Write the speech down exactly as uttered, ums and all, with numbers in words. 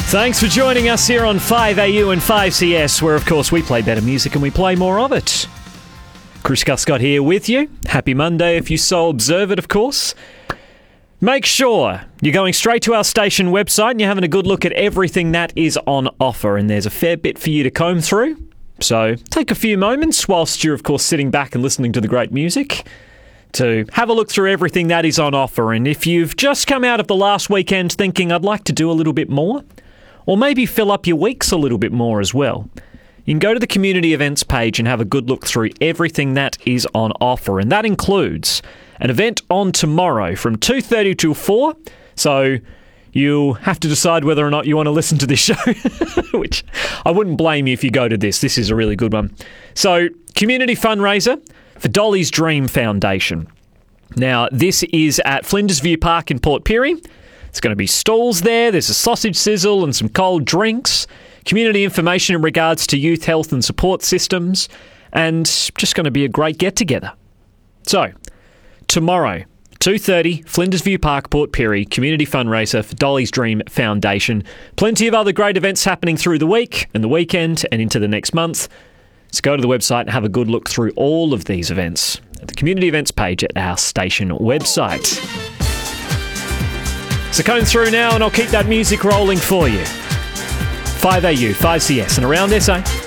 Thanks for joining us here on five A U and five C S, where, of course, we play better music and we play more of it. Chris Guscott here with you. Happy Monday if you so observe it, of course. Make sure you're going straight to our station website and you're having a good look at everything that is on offer, and there's a fair bit for you to comb through. So take a few moments whilst you're, of course, sitting back and listening to the great music to have a look through everything that is on offer. And if you've just come out of the last weekend thinking, I'd like to do a little bit more, or maybe fill up your weeks a little bit more as well, you can go to the community events page and have a good look through everything that is on offer. And that includes an event on tomorrow from two thirty till four. So you have to decide whether or not you want to listen to this show, which I wouldn't blame you if you go to this. This is a really good one. So, community fundraiser for Dolly's Dream Foundation. Now, this is at Flinders View Park in Port Pirie. It's going to be stalls there. There's a sausage sizzle and some cold drinks, community information in regards to youth health and support systems, and just going to be a great get-together. So, tomorrow, two thirty, Flinders View Park, Port Pirie, community fundraiser for Dolly's Dream Foundation. Plenty of other great events happening through the week and the weekend and into the next month. So go to the website and have a good look through all of these events at the community events page at our station website. So coming through now, and I'll keep that music rolling for you. five A U, five C S, and around S A.